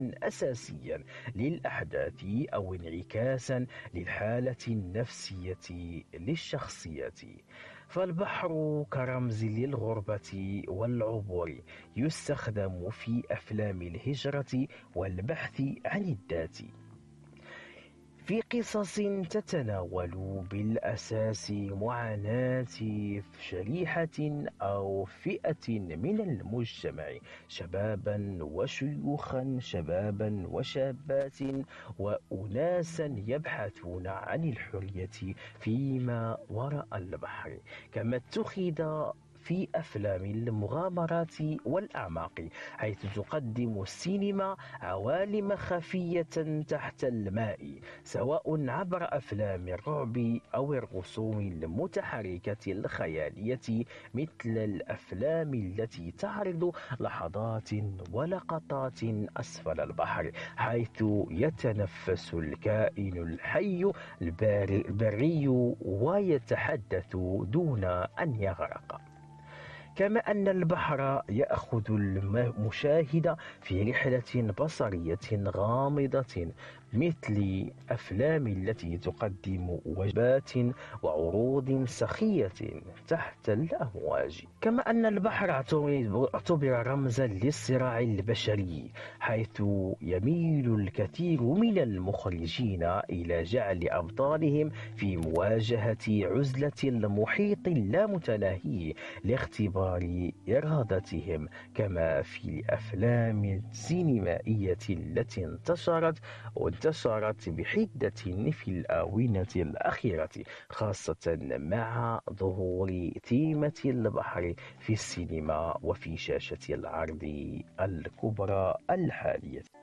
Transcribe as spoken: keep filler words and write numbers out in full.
أساسيا للأحداث أو انعكاسا للحالة النفسية للشخصية. فالبحر كرمز للغربة والعبور يستخدم في أفلام الهجرة والبحث عن الذات، في قصص تتناول بالأساس معاناة شريحة أو فئة من المجتمع، شبابا وشيوخا، شبابا وشابات، وأناسا يبحثون عن الحرية فيما وراء البحر. كما اتخذ في أفلام المغامرات والأعماق، حيث تقدم السينما عوالم خفية تحت الماء، سواء عبر أفلام الرعب أو الرسوم المتحركة الخيالية، مثل الأفلام التي تعرض لحظات ولقطات أسفل البحر، حيث يتنفس الكائن الحي البري ويتحدث دون أن يغرق. كما أن البحر يأخذ المشاهد في رحلة بصرية غامضة، مثل أفلام التي تقدم وجبات وعروض سخية تحت الأمواج. كما أن البحر اعتبر رمزا للصراع البشري، حيث يميل الكثير من المخرجين إلى جعل أبطالهم في مواجهة عزلة المحيط اللامتناهي لاختبار إرادتهم، كما في الأفلام السينمائية التي انتشرت وانتشرت بحدة في الآونة الأخيرة، خاصة مع ظهور تيمة البحر في السينما وفي شاشة العرض الكبرى الحالية.